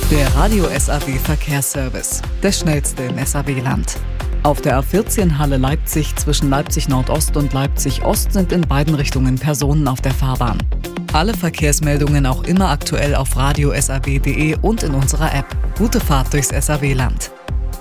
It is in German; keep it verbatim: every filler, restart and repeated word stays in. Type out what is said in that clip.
Der Radio S A W Verkehrsservice, der schnellste im S A W-Land. Auf der A vierzehn Halle Leipzig zwischen Leipzig Nordost und Leipzig Ost sind in beiden Richtungen Personen auf der Fahrbahn. Alle Verkehrsmeldungen auch immer aktuell auf radio s a w punkt d e und in unserer App. Gute Fahrt durchs S A W-Land.